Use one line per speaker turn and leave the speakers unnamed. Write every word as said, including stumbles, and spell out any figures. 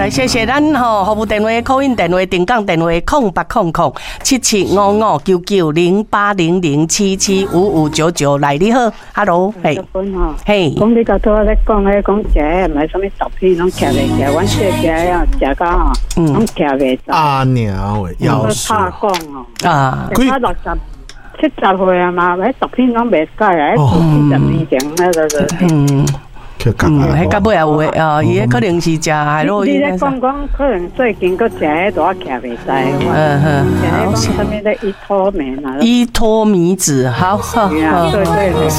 谢谢咱吼服务电话call in电话定岗电话空八空空七七五五九九零八零零七七五五九九来你好 ，Hello， 嘿，嘿，
讲你个多咧讲咧讲食唔系什么毒片，拢吃袂起，阮小姐啊食到吼，拢吃袂起。
阿娘喂，要死！
怕讲哦，
啊，
佢六十七十岁啊嘛，迄毒片拢袂解啊，四十年前那个个。嗯。
嗯，迄到尾也有诶，哦，伊迄可能是食海洛因。
你咧讲讲，可能最近佫食迄大徛袂使。
嗯哼，
好。讲什么咧？伊托米啊？
伊托米子，好好好。
对对对。